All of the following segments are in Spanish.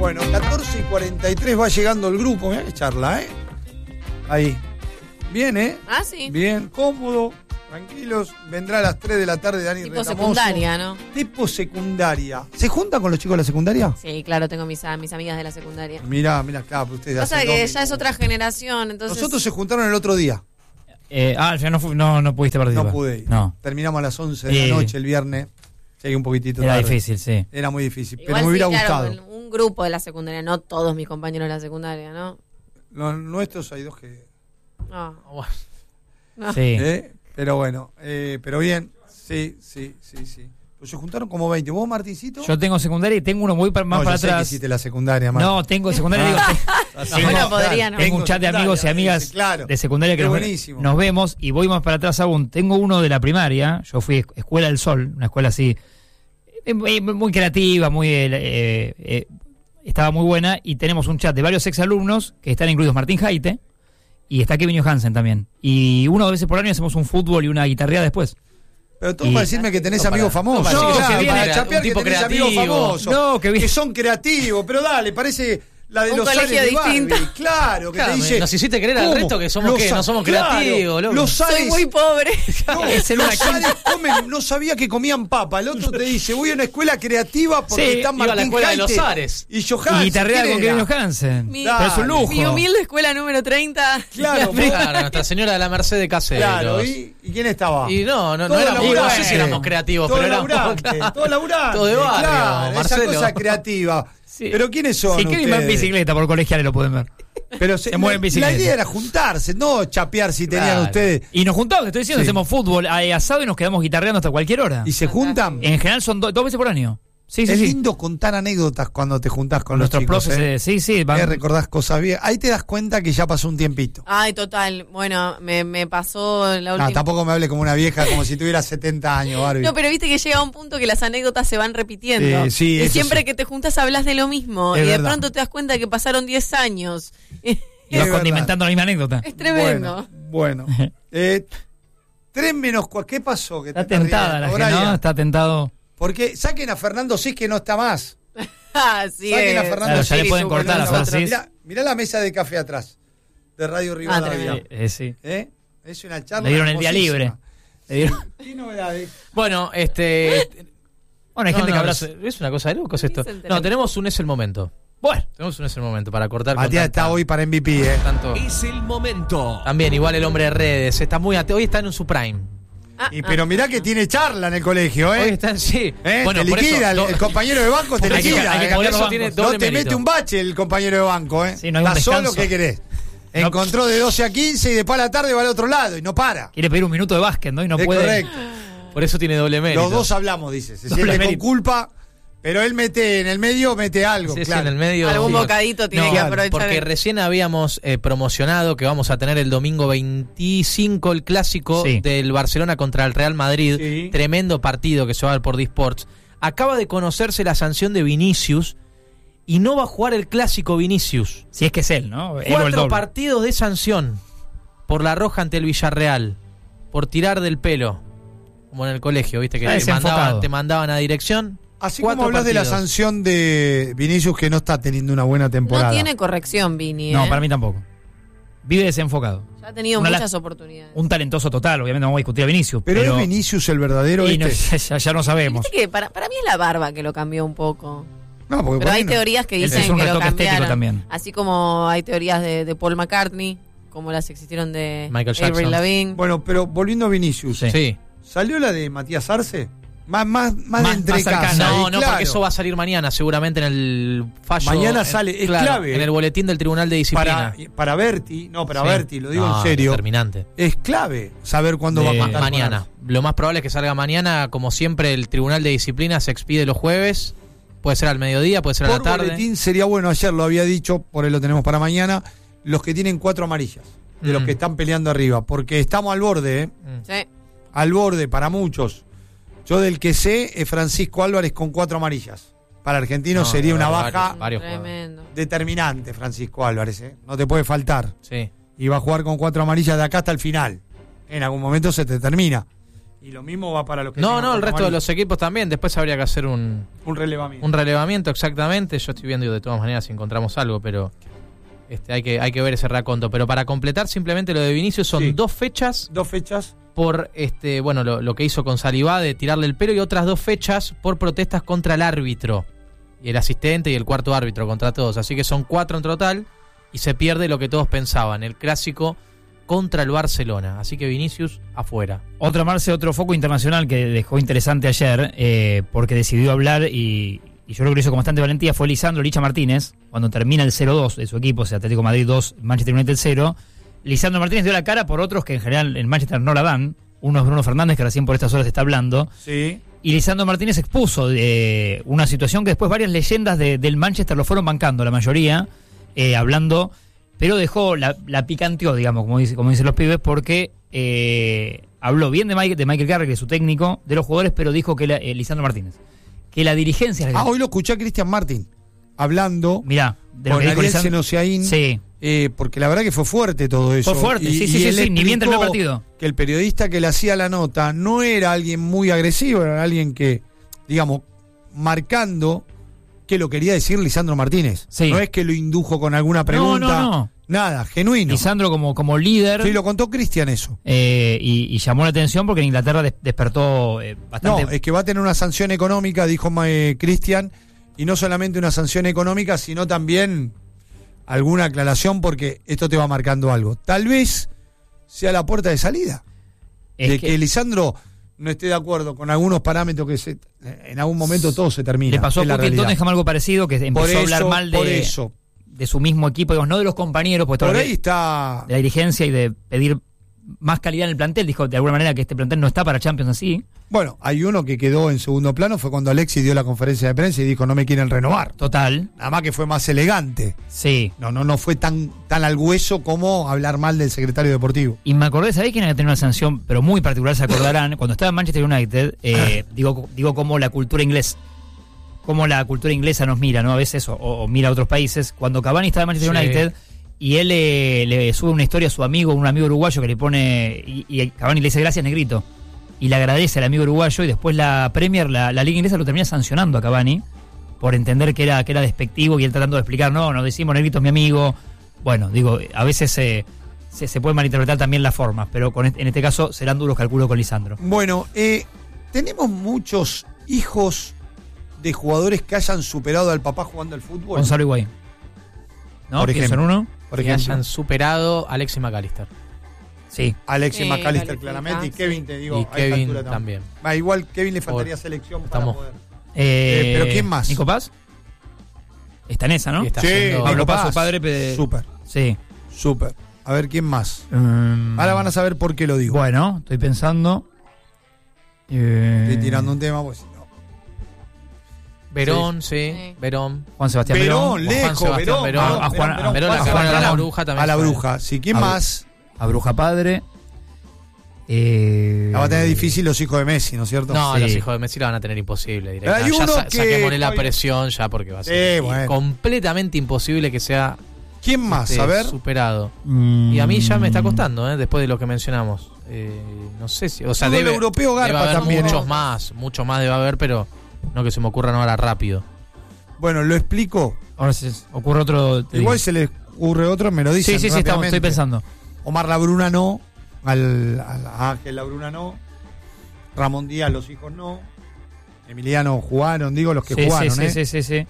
Bueno, 14:43 va llegando el grupo. Mirá qué charla, ¿eh? Ahí. Bien, ¿eh? Ah, sí. Bien, cómodo, tranquilos. Vendrá a las 3 de la tarde Dani Tipo Retamoso. secundaria, ¿no? Tipo secundaria. ¿Se juntan con los chicos de la secundaria? Sí, claro, tengo mis amigas de la secundaria. Mirá, claro, pero ustedes Pasa hacen que domingo. ya es otra generación, entonces... Nosotros se juntaron el otro día. Al final no pudiste participar. No pude ir. No. Terminamos a las 11 de la noche el viernes. Llegué un poquitito Era tarde. difícil, sí. Era muy difícil, Igual pero me hubiera sí, claro, gustado. un grupo de la secundaria, no todos mis compañeros de la secundaria, ¿no? Los nuestros hay dos que... No. Sí. Pero bueno, pero bien. Sí. Pues se juntaron como 20. ¿Vos, Martincito? Yo tengo secundaria y tengo uno muy más No, para yo sé que atrás. hiciste la secundaria, Martín. No, tengo secundaria. Bueno, podría, ¿no? Tengo un chat de amigos y amigas claro. de secundaria que nos vemos y voy más para atrás aún. Tengo uno de la primaria. Yo fui Escuela del Sol, una escuela así muy creativa, estaba muy buena, y tenemos un chat de varios exalumnos que están incluidos Martín Jaite y está Kevin Johansen también. Y una o dos veces por año hacemos un fútbol y una guitarreada después. Pero todo para decirme que tenés amigos famosos. No, claro, que viene para chapear un tipo que tenés creativo. amigos famosos. No, que son creativos. Pero dale, parece la de Un los colegio Ares de Barbie. distinto. Claro, que te dice... Nos hiciste creer al ¿cómo? resto que somos ¿qué? No somos creativos, loco. Los Ares... Soy muy pobre. No, los Ares comen, no sabía que comían papa. El otro te dice, voy a una escuela creativa porque está iba a la Martín escuela de Jaite los Ares. y Johansen. Y guitarreada con ¿quién Kevin era? Johansen. Mi- Pero es un lujo. Mi humilde escuela número 30. Claro, Claro, Nuestra Señora de la Merced de Caseros. Claro, ¿y quién estaba? Y no Todo éramos, no laburante. sé si éramos creativos, Todo pero éramos laburante, todo laburante. Todo de barrio, claro, Marcelo. esa cosa creativa. Sí. Pero ¿quiénes son Si Kevin va en ustedes? bicicleta por colegiales lo pueden ver. Pero Se mueve en bicicleta. La idea era juntarse, no chapear si tenían Claro. ustedes. Y nos juntamos, te estoy diciendo, Sí. hacemos fútbol, asado y nos quedamos guitarreando hasta cualquier hora. ¿Y se juntan? En general son 2 veces por año. Sí, Es sí. lindo contar anécdotas cuando te juntás con Nuestros los chicos. profes, sí. Recordás cosas bien. Ahí te das cuenta que ya pasó un tiempito. Ay, total. Bueno, me pasó la última... No, tampoco me hable como una vieja, como si tuviera 70 años, Barbie. No, pero viste que llega un punto que las anécdotas se van repitiendo. Sí, y eso siempre sí. que te juntas hablas de lo mismo. Es y de verdad. pronto te das cuenta que pasaron 10 años. Y vas Es verdad. condimentando la misma anécdota. Es tremendo. Bueno. 3 menos 4. ¿Qué pasó? Que Está te estás tentada la riendo? gente, ¿no? Brian, Está tentado. Porque saquen a Fernando Cis, que no está más. Así Saquen a es. Fernando Claro, ya Cis. le pueden cortar a Fernando Francis. Cis. Mirá la mesa de café atrás, de Radio Rivadavia. tremendo. Sí. Es una charla. Le dieron el día hermosísima. libre. Le dieron- ¿Qué novedades? Bueno, Bueno, hay gente que habla. Es una cosa de locos esto. Ni se enteró. No, tenemos un Es el Momento. Bueno, Tenemos un Es el Momento para cortar con Matías tanta- está hoy para MVP, tanto. Es el momento. También, igual el hombre de redes. Está muy hoy está en su prime. Pero mirá que tiene charla en el colegio, Hoy está, sí. Te por liquida, eso, el compañero de banco te Hay que- liquida. hay que ¿eh? cambiar por eso los tiene bancos. No doble te mérito. mete un bache el compañero de banco, ¿eh? Sí, no hay un Está solo, descanso. ¿qué querés? Encontró de 12 a 15 y después a la tarde va al otro lado y no para. quiere pedir un minuto de básquet, ¿no? Y no Es puede. correcto. Por eso tiene doble mérito. Los dos hablamos, dice. Se Doble siente con mérito. culpa, pero él mete en el medio, mete algo, Sí, sí, claro. en el medio. Algún Sí. bocadito tiene No, que aprovechar. porque recién habíamos promocionado que vamos a tener el domingo 25 el clásico Sí. del Barcelona contra el Real Madrid. Sí. Tremendo partido que se va a ver por D-Sports. Acaba de conocerse la sanción de Vinicius y no va a jugar el clásico Vinicius. Si es que es él, ¿no? Él o el 4 doble. partidos de sanción por la roja ante el Villarreal, por tirar del pelo, como en el colegio, viste que Está desenfocado. te mandaban a dirección. Así 4 como hablas de la partidos. sanción de Vinicius, que no está teniendo una buena temporada. No tiene corrección, Vini. No, para mí tampoco. Vive desenfocado. Ya ha tenido Una muchas oportunidades. Un talentoso total, obviamente no vamos a discutir a Vinicius. Pero es Vinicius el verdadero y no, este. ya no sabemos. Viste que para mí es la barba que lo cambió un poco. No, porque Pero por hay ahí no. teorías que Ese dicen es un que lo retoque estético cambiaron. también. Así como hay teorías de Paul McCartney, como las existieron de Michael Avril Jackson. Lavigne. Bueno, pero volviendo a Vinicius. Sí. ¿Salió la de Matías Arce? Más de Más entre cercana. casa. No, y no, claro, porque eso va a salir mañana, seguramente en el fallo. Mañana sale, es clave. En el boletín del Tribunal de Disciplina. para Berti, no, para Sí. Berti, lo digo No, en serio. Determinante. Es clave saber cuándo va a contar con Mañana. Arce. Lo más probable es que salga mañana. Como siempre, el Tribunal de Disciplina se expide los jueves. Puede ser al mediodía, puede ser a Por la tarde. boletín sería bueno, ayer lo había dicho, por ahí lo tenemos para mañana, los que tienen 4 amarillas, de los que están peleando arriba, porque estamos al borde, Sí. al borde para muchos. Yo del que sé es Francisco Álvarez con 4 amarillas. Para Argentinos No, sería una varios, baja varios jugadores. Tremendo. determinante, Francisco Álvarez, no te puede faltar. Sí. Y va a jugar con 4 amarillas de acá hasta el final. En algún momento se te termina. Y lo mismo va para los que No, tengan el cuatro resto de amarillas. los equipos también. Después habría que hacer un relevamiento exactamente. Yo estoy viendo de todas maneras si encontramos algo, pero hay que ver ese raconto. Pero para completar simplemente lo de Vinicius son Sí. 2 fechas. 2 fechas. Por lo que hizo con Salivá de tirarle el pelo, y otras 2 fechas por protestas contra el árbitro y el asistente y el cuarto árbitro, contra todos. Así que son 4 en total y se pierde lo que todos pensaban, el clásico contra el Barcelona. Así que Vinicius afuera. Otro foco internacional que dejó interesante ayer, porque decidió hablar y yo creo que lo hizo con bastante valentía, fue Lisandro Licha Martínez, cuando termina el 0-2 de su equipo, o sea, Atlético de Madrid 2, Manchester United 0. Lisandro Martínez dio la cara por otros que en general en Manchester no la dan. Uno es Bruno Fernández, que recién por estas horas está hablando. Sí. Y Lisandro Martínez expuso una situación que después varias leyendas del Manchester lo fueron bancando, la mayoría, hablando, pero dejó, la picanteó, digamos, como dicen los pibes, porque habló bien de Michael Carrick, de su técnico, de los jugadores, pero dijo que Lisandro Martínez, que la dirigencia... Hoy lo escuché a Cristian Martín hablando. Mirá, de lo con que dijo Ariel Lisandro. Senosiaín. Sí. Porque la verdad que fue fuerte todo eso. Fue fuerte, sí, él ni bien terminó el explicó partido. Que el periodista que le hacía la nota no era alguien muy agresivo, era alguien que, digamos, marcando que lo quería decir Lisandro Martínez. Sí. No es que lo indujo con alguna pregunta. No. Nada, genuino. Lisandro como líder. Sí, lo contó Cristian eso. Y llamó la atención porque en Inglaterra despertó bastante... No, es que va a tener una sanción económica, dijo Cristian, y no solamente una sanción económica, sino también alguna aclaración, porque esto te va marcando algo. Tal vez sea la puerta de salida. De que Lisandro no esté de acuerdo con algunos parámetros que en algún momento todo se termina. Le pasó a Putin Tottenham algo parecido, que empezó a hablar mal de su mismo equipo, digamos, no de los compañeros, pues por ahí está de la dirigencia y de pedir más calidad en el plantel. Dijo de alguna manera que este plantel no está para Champions así. Bueno, hay uno que quedó en segundo plano, fue cuando Alexis dio la conferencia de prensa y dijo no me quieren renovar. Total. Nada más que fue más elegante. Sí. No fue tan al hueso como hablar mal del secretario deportivo. Y me acordé, ¿sabés quién iba a tener una sanción, pero muy particular, se acordarán? Cuando estaba en Manchester United, digo como la cultura inglesa. Cómo la cultura inglesa nos mira, ¿no? A veces, o mira a otros países. Cuando Cavani estaba en Manchester United y él le sube una historia a su amigo, un amigo uruguayo que le pone, y Cavani le dice gracias, negrito, y le agradece al amigo uruguayo, y después la Premier, la Liga Inglesa lo termina sancionando a Cavani por entender que era despectivo, y él tratando de explicar, no decimos negrito es mi amigo. Bueno, digo, a veces se puede malinterpretar también las formas, pero en este caso serán duros, calculo, con Lisandro. Bueno, tenemos muchos hijos de jugadores que hayan superado al papá jugando al fútbol. Gonzalo Higuaín, ¿no? Por ejemplo, ¿Pienso en uno? Que hayan superado a Alexis McAllister. Sí. Alexis McAllister claramente, y Kevin, te digo, y a esta Kevin altura también. Igual Kevin le faltaría selección para poder. Pero ¿quién más? ¿Nico Paz? Está en esa, ¿no? Está Sí, haciendo- Pablo Paz, su Paz. padre. Súper, Sí. súper. A ver, ¿quién más? Ahora van a saber por qué lo digo. Bueno, estoy pensando. Estoy tirando un tema, pues no. Verón, sí. Verón. Juan Sebastián Verón, lejos, Sebastián Verón. Verón. A Juan Verón, Juan a la Ramón. Bruja también. A la fue. Bruja. Sí, ¿quién más? A Bruja Padre. La va a tener difícil los hijos de Messi, ¿no es cierto? No, Sí. los hijos de Messi la van a tener imposible. Pero hay uno que- saquémosle la presión ya, porque va a ser bueno. completamente imposible que sea ¿Quién más? A ver. superado. Y a mí ya me está costando, después de lo que mencionamos. No sé si. O sea, Fútbol debe europeo garpa haber también, mucho más debe haber, pero no que se me ocurran ahora rápido. Bueno, lo explico. Ahora se ocurre otro. Igual se le ocurre otro, me lo dicen. Sí, rápidamente. estoy pensando. Omar Labruna no. Al Ángel Labruna no. Ramón Díaz, los hijos no. Emiliano jugaron, digo los que jugaron, Sí.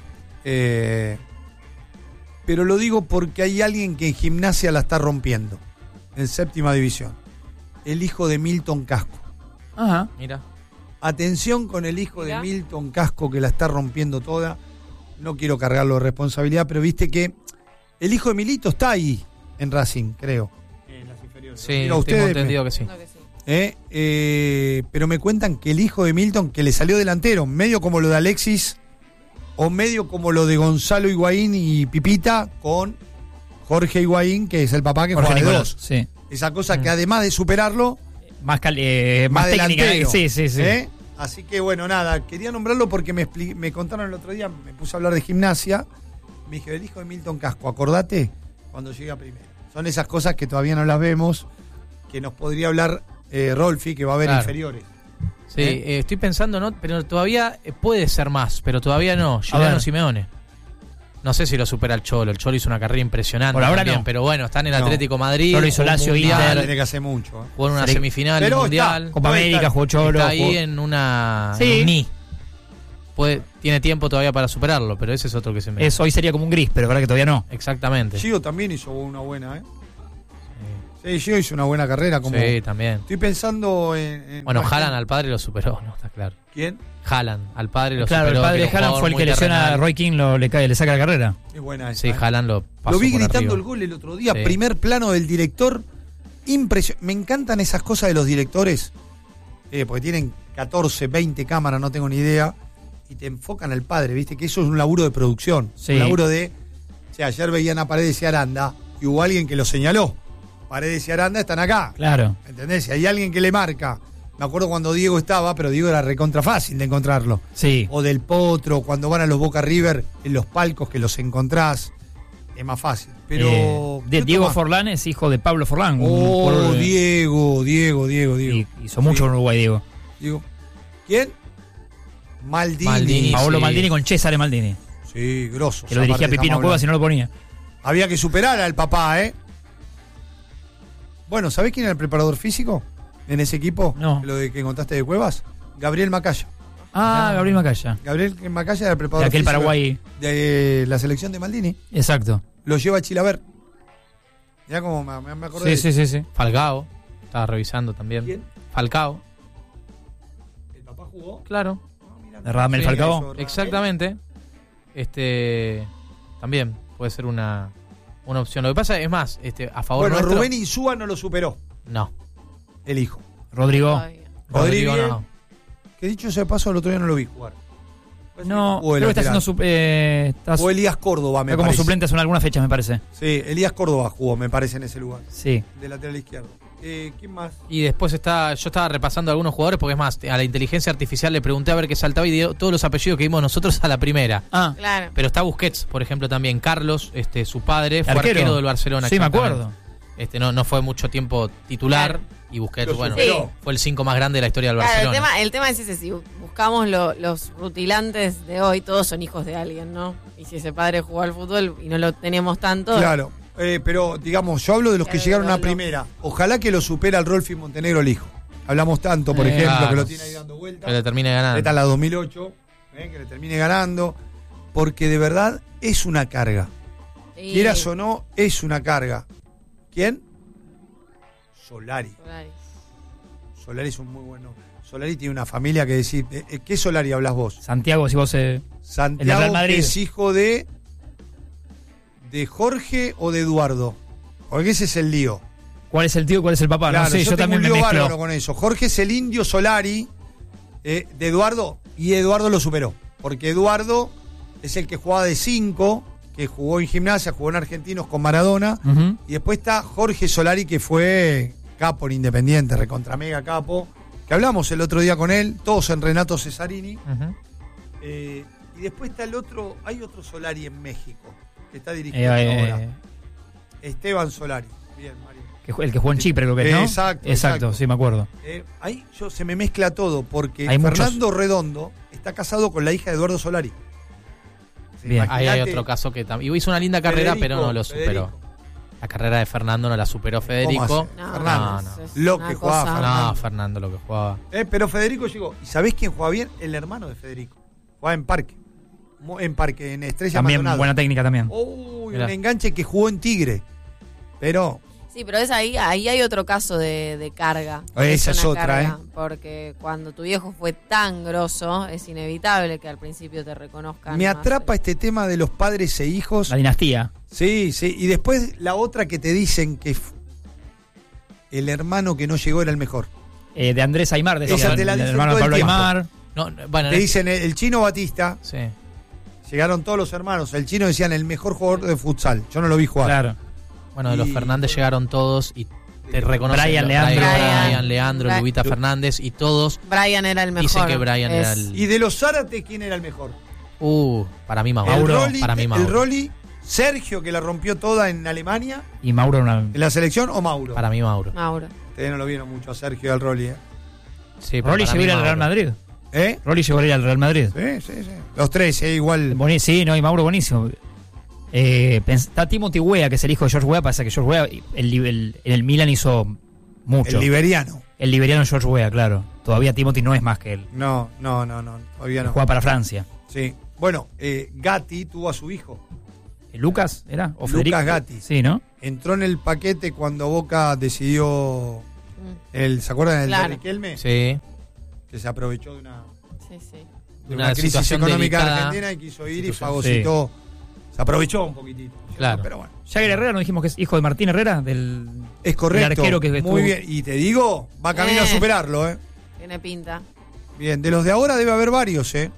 Pero lo digo porque hay alguien que en Gimnasia la está rompiendo. En 7ª división. El hijo de Milton Casco. Ajá. Mira. Atención con el hijo Mirá. de Milton Casco, que la está rompiendo toda. No quiero cargarlo de responsabilidad, pero viste que el hijo de Milito está ahí en Racing, creo. En las inferiores. Sí, Digo, tengo ustedes entendido que sí. No, que sí. pero me cuentan que el hijo de Milton, que le salió delantero, medio como lo de Alexis, o medio como lo de Gonzalo Higuaín y Pipita, con Jorge Higuaín, que es el papá que Jorge juega de Nicolás, dos. sí. Esa cosa que además de superarlo, Más técnica. delantero. Sí. Así que bueno, nada, quería nombrarlo porque me contaron el otro día, me puse a hablar de Gimnasia, me dije, el hijo de Milton Casco, acordate cuando llegue a primera. Son esas cosas que todavía no las vemos, que nos podría hablar Rolfi, que va a haber Claro. inferiores. Sí, estoy pensando, ¿no? Pero todavía puede ser más, pero todavía no. Giuliano Simeone. No sé si lo supera el Cholo. El Cholo hizo una carrera impresionante. Por ahora también, no. Pero bueno, está en el Atlético Madrid. Cholo hizo Lazio, Inter. Tiene que hacer mucho. Jugó en una semifinal Pero del Mundial. está. Copa América, jugó Cholo. Está ahí jugó- en una... Sí. en un ni. Tiene tiempo todavía para superarlo, pero ese es otro que se me... Eso hoy sería como un gris, pero es verdad que todavía no. Exactamente. Gio también hizo una buena, ¿eh? Sí, Gio hizo una buena carrera. Como... Sí, también. Estoy pensando en Bueno, más Haaland al padre lo superó, ¿no? Está claro. ¿Quién? Haaland al padre lo Claro, superó. el padre que de era un Haaland jugador fue el muy que lesiona a terrenal. Roy King, le saca la carrera. Es buena esa. Sí, Haaland lo pasó Lo vi por gritando arriba. el gol el otro día. Sí. Primer plano del director. Impresionante. Me encantan esas cosas de los directores. Porque tienen 14, 20 cámaras, no tengo ni idea. Y te enfocan al padre, ¿viste? Que eso es un laburo de producción. Sí. Un laburo de... O sea, ayer veían a Paredes y Aranda y hubo alguien que lo señaló. Paredes y Aranda están acá. Claro. ¿Entendés? Si hay alguien que le marca. Me acuerdo cuando Diego estaba, pero Diego era recontra fácil de encontrarlo. Sí. O del Potro, cuando van a los Boca River, en los palcos que los encontrás. Es más fácil. Pero. ¿qué Diego otro más? Forlán es hijo de Pablo Forlán. un Oh, jugador de- Diego. y hizo mucho en Uruguay, Diego. Diego. ¿Quién? Maldini. Maldini. Paolo sí. Maldini con Cesare Maldini. Sí, grosso. Que lo dirigía Pipino Cuevas y no lo ponía. Había que superar al papá, ¿eh? Bueno, ¿sabés quién era el preparador físico en ese equipo? No. Lo de que contaste de Cuevas. Gabriel Macaya. Gabriel Macaya. Gabriel Macaya era el De preparador aquel físico Paraguay. de la selección de Maldini. Exacto. Lo lleva a Chilaver. Ya como me acordé. Sí. Falcao. Estaba revisando también. ¿Quién? Falcao. ¿El papá jugó? Claro. De Radamel Sí, Falcao. eso. Exactamente. También puede ser una opción. Lo que pasa es más, a favor Bueno, nuestro. Rubén Insúa no lo superó. No. El hijo. Rodrigo. Todavía. Rodrigo no. Que dicho ese paso, el otro día no lo vi jugar. No, Jugó de creo que está lateral. haciendo está O Elías Córdoba, me como parece. suplente hace algunas fechas, me parece. Sí, Elías Córdoba jugó, me parece, en ese lugar. Sí. De lateral izquierdo. ¿Quién más? Y después yo estaba repasando algunos jugadores porque es más, a la inteligencia artificial le pregunté a ver qué saltaba y dio todos los apellidos que vimos nosotros a la primera. Ah, Claro. Pero está Busquets, por ejemplo, también. Carlos, su padre, fue Arquero. arquero del Barcelona. sí, me exactamente. acuerdo. No fue mucho tiempo titular. Y Busquets, Lo bueno, superó. fue el 5 más grande de la historia del Claro, Barcelona. el tema es ese, si buscamos los rutilantes de hoy, todos son hijos de alguien, ¿no? Y si ese padre jugó al fútbol y no lo teníamos tanto, Claro. Pero, digamos, yo hablo de los que Claro, llegaron a no. primera. Ojalá que lo supera el Rolfi Montenegro el hijo. Hablamos tanto, por ejemplo, claro. que lo tiene ahí dando vueltas. Que le termine ganando. Esta es la 2008, que le termine ganando. Porque de verdad es una carga. y- Quieras o no, es una carga. ¿Quién? Solari. Solari es un muy bueno. Solari tiene una familia que decir. ¿Qué Solari hablas vos? Santiago, si vos. El Real Santiago, Madrid. que es hijo de Jorge o de Eduardo. Porque ese es el lío. ¿Cuál es el tío y cuál es el papá? Claro, no sé, yo tengo también un me lío mezclo. bárbaro con eso. Jorge es el indio Solari de Eduardo y Eduardo lo superó. Porque Eduardo es el que jugaba de 5, que jugó en Gimnasia, jugó en Argentinos con Maradona. Ujú. Y después está Jorge Solari, que fue capo en Independiente, recontra mega capo. Que hablamos el otro día con él, todos en Renato Cesarini. Ujú. Y después está el otro, hay otro Solari en México, que está dirigiendo ahora. Esteban Solari. Bien, Mario. El que jugó en Chipre, creo que es, ¿no? Exacto. Sí, me acuerdo. Ahí se me mezcla todo, porque Hay muchos. Fernando Redondo está casado con la hija de Eduardo Solari. Bien. Ahí hay Imaginate, otro caso que también. Hizo una linda carrera, Federico, pero no lo superó. Federico. La carrera de Fernando no la superó Federico. hace? No, Fernando. eso es Lo una que jugaba cosa- Fernando. No, Fernando lo que jugaba. Pero Federico llegó. ¿Y sabés quién juega bien? El hermano de Federico. Jugaba en Parque. En Estrella También Maldonado. buena técnica también. Uy, Mirá. un enganche que jugó en Tigre. Pero Sí, pero ahí hay otro caso de carga. Esa es una otra, carga, Porque cuando tu viejo fue tan grosso, es inevitable que al principio te reconozcan. me más. atrapa este tema de los padres e hijos. La dinastía. Sí, sí. Y después la otra que te dicen que el hermano que no llegó era el mejor. De Andrés Aymar, decía, Esa te la el dicen hermano todo de el Pablo tiempo. Aymar. No, bueno, Te dicen el Chino Batista. sí. Llegaron todos los hermanos. El Chino decían el mejor jugador de futsal. Yo no lo vi jugar. Claro. Bueno, de los Y- Fernández llegaron todos y te reconocen. Brian, los- Leandro. Brian, Leandro, Bra- Lubita Fernández y todos Brian era el mejor. dicen que Brian era Es- el. Y de los Zárate, ¿quién era el mejor? Para mí Mauro. El Rolly, Para mí Mauro. el Rolly, Sergio, que la rompió toda en Alemania, Y Mauro una. en la selección, o Mauro. Para mí Mauro. Mauro. Ustedes no lo vieron mucho a Sergio y al Rolly, Sí, pero Rolly para llegó a mí ir al Real Mauro. Madrid. ¿Eh? Rolly llegó a ir al Real Madrid. Sí. Los tres, igual. Sí, no, y Mauro buenísimo. Está Timothy Weah, que es el hijo de George Weah. Pasa que George Weah en el Milan hizo mucho. El liberiano. El liberiano George Weah, claro. Todavía Timothy no es más que él. No. Todavía no. Juega para Francia. Sí. Bueno, Gatti tuvo a su hijo. ¿Lucas era? ¿O Lucas Federico? Gatti. Sí, ¿no? Entró en el paquete cuando Boca decidió. ¿Se acuerdan del Claro. de Riquelme? Sí. Que se aprovechó de una Una crisis situación económica delicada. argentina y quiso ir y Situación. fagocitó. Se aprovechó un poquitito. ¿cierto? Claro. Pero bueno. Jagger Herrera, ¿no dijimos que es hijo de Martín Herrera? Es correcto. El arquero que estuvo- Muy bien. Y te digo, va camino a superarlo, ¿eh? Tiene pinta. Bien. De los de ahora debe haber varios, ¿eh?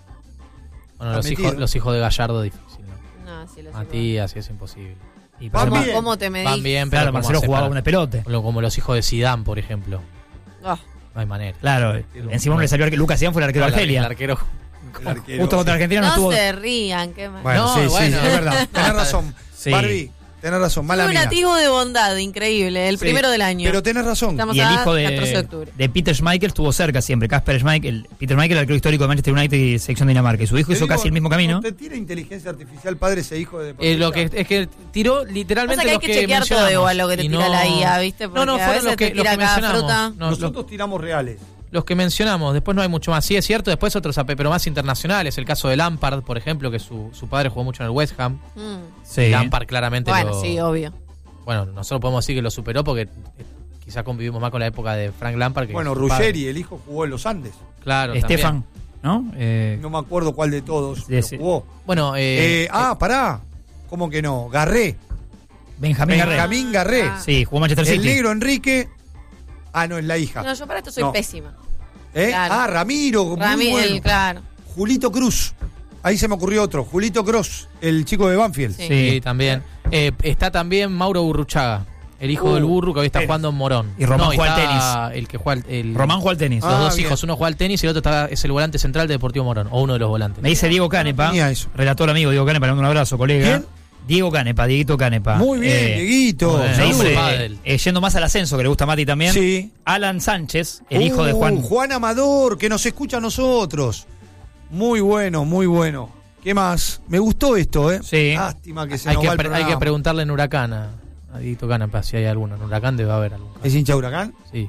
Bueno, Está metido. los hijos de Gallardo, difícil, ¿no? No, sí lo sé. Matías, sí, es imposible. Y Van pero- bien. ¿Cómo te medís? Van bien, pero Claro, ¿cómo Marcelo hace jugaba para- con el pelote. Como los hijos de Zidane, por ejemplo. Oh, No hay manera. Claro, encima no le salió Lucas Zidane fue el arquero de El Argelia. arquero. El arquero. Justo contra Argentina no no estuvo. se rían, qué mal. Bueno, No, sí, bueno. es verdad. Tenés razón. Sí. Barbie, tenés razón. Mala un mía. nativo de bondad, increíble. El Sí, primero del año. Pero tenés razón. Estamos Y el a hijo 14 de octubre. de Peter Schmeichel estuvo cerca siempre. Peter Schmeichel, el arquero histórico de Manchester United y selección de Dinamarca. Y su hijo Te hizo digo, casi el mismo camino. ¿no te tira inteligencia artificial padre ese hijo de deportista? Lo que es que tiró literalmente Pasa que hay los que que chequear todo mencionamos. igual lo que te Y tira la IA, ¿viste? No, no, Porque a fueron veces los que te tira cada mencionamos. fruta. No, Nosotros tiramos reales. los que mencionamos, después no hay mucho más. Sí, es cierto, después otros AP, pero más internacionales. El caso de Lampard, por ejemplo, que su padre jugó mucho en el West Ham. Sí. Lampard claramente Bueno, sí, obvio. Bueno, nosotros podemos decir que lo superó porque quizá convivimos más con la época de Frank Lampard. Que Bueno, su padre. Ruggeri, el hijo, jugó en los Andes. Claro, Estefan, también. ¿no? No me acuerdo cuál de todos Sí, pero sí. jugó. Bueno, Pará. ¿Cómo que no? Garré. Benjamín Garré. Benjamín Garré. Ah. Sí, jugó Manchester El City. negro Enrique. No, es la hija. No, yo para esto soy No. pésima. Claro. Ramiro. Muy bueno. Claro. Julito Cruz. Ahí se me ocurrió otro. Julito Cruz, el chico de Banfield. Sí. sí, también. Está también Mauro Burruchaga, el hijo del Burru que hoy está tenis. jugando en Morón. Y Román juega al está El que juega Román juega al tenis. Los Ah, dos bien. hijos, uno juega al tenis y el otro es el volante central de Deportivo Morón, o uno de los volantes. Me dice Diego Canepa, tenía eso. relator amigo Diego Canepa, le mando un abrazo, colega. ¿Quién? Diego Canepa, Dieguito Canepa. Muy bien, Dieguito. bueno. Me Saludos. dice, Pádel. yendo más al ascenso, que le gusta a Mati también. Sí. Alan Sánchez, el hijo de Juan. Juan Amador, que nos escucha a nosotros. Muy bueno, muy bueno. ¿Qué más? Me gustó esto, ¿eh? Sí. Lástima que se Hay nos que, va el hay que programa. preguntarle en Huracán a Dieguito Canepa si hay alguno. En Huracán debe haber algún caso. ¿Es hincha de Huracán? Sí,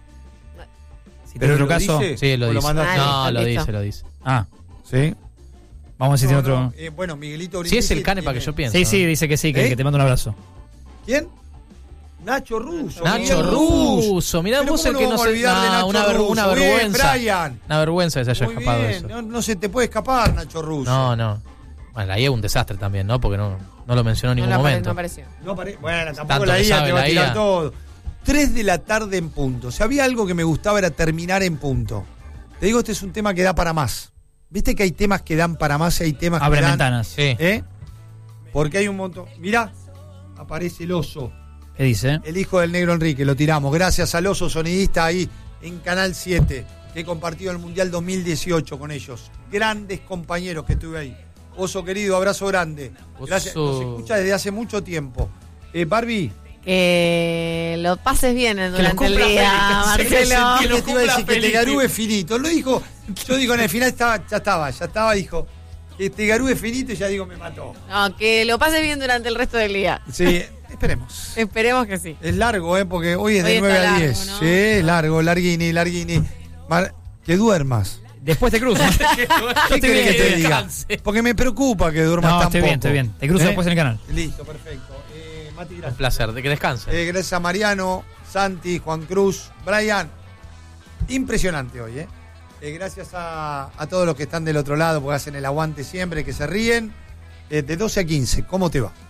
Si Pero tiene otro lo caso. dice. sí, lo ¿O lo dice. mandaste? No, lo listo. dice, lo dice. Ah, Sí. vamos a ver si tiene No, otro. no, bueno, Miguelito Si es el Brindisi Canepa que tiene- yo pienso. Sí, sí, dice que sí, ¿Eh? que te mando un abrazo. ¿Quién? Nacho Russo. Nacho Miguel Russo, mirá Pero vos ¿cómo el que nos no vamos a se. olvidar de No, Nacho una Russo? Bien, vergüenza. Brian. Una vergüenza que se haya Muy escapado bien, eso. no se te puede escapar, Nacho Russo. No. Bueno, la IA es un desastre también, ¿no? Porque no lo mencionó en No, ningún no momento. apareció. Bueno, tampoco Tanto la que IA sabe te va a la tirar IA. todo. 3 de la tarde en punto. Si había algo que me gustaba era terminar en punto. Te digo, este es un tema que da para más. Viste que hay temas que dan para más y hay temas Abre que dan... ventanas. Sí. Porque hay un montón... Mirá, aparece el oso. ¿Qué dice? El hijo del negro Enrique, lo tiramos. Gracias al oso sonidista ahí en Canal 7, que he compartido el Mundial 2018 con ellos. Grandes compañeros que tuve ahí. Oso querido, abrazo grande. Gracias. Oso. Nos escucha desde hace mucho tiempo. Barbie. Que lo pases bien durante el cumpla día, feliz. Marcelo. Que lo te iba a decir cumpla que te feliz. garúe finito. Lo dijo, yo digo en el final ya estaba, dijo. Que te garúe finito y ya digo, me mató. No, que lo pases bien durante el resto del día. Sí, esperemos. Esperemos que sí. Es largo, porque hoy es Hoy de está 9 a largo, 10. ¿no? Sí, largo, larguini. Que duermas. Después te cruzo. ¿Qué querés que te diga? Porque me preocupa que duermas No, tan estoy poco. bien, estoy bien. Te cruzo después en el canal. Listo, perfecto. Mati, Un gracias. placer, de que descanse. Gracias a Mariano, Santi, Juan Cruz, Brian. Impresionante hoy, gracias a todos los que están del otro lado, porque hacen el aguante siempre, que se ríen. De 12 a 15, ¿cómo te va?